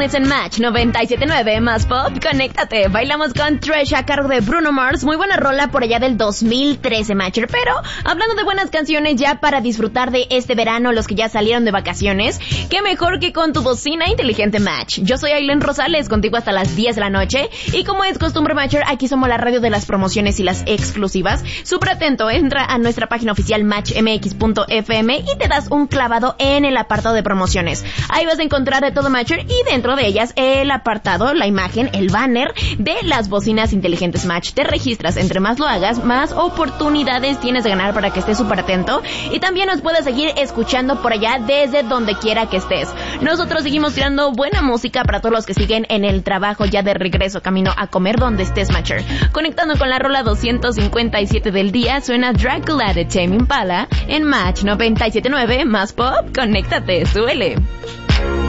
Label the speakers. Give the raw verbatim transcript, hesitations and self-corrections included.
Speaker 1: viernes en Match noventa y siete punto nueve más pop, conéctate. Bailamos con Trash a cargo de Bruno Mars. Muy buena rola por allá del dos mil trece, Matcher. Pero hablando de buenas canciones ya para disfrutar de este verano, los que ya salieron de vacaciones, qué mejor que con tu bocina inteligente, Match. Yo soy Aileen Rosales, contigo hasta las diez de la noche. Y como es costumbre, Matcher, aquí somos la radio de las promociones y las exclusivas. Súper atento, entra a nuestra página oficial match m x punto f m y te das un clavado en el apartado de promociones. Ahí vas a encontrar de todo, Matcher, y dentro de ellas el apartado, la imagen, el banner de las bocinas inteligentes, Match. Te registras, entre más lo hagas, más oportunidades tienes de ganar, para que estés súper atento. Y también nos puedes seguir escuchando por allá desde donde quiera que estés. Nosotros seguimos tirando buena música para todos los que siguen en el trabajo, ya de regreso, camino a comer, donde estés, Matcher. Conectando con la rola doscientos cincuenta y siete del día, suena Dracula de Tame Impala en Match noventa y siete punto nueve más pop. Conéctate, suele.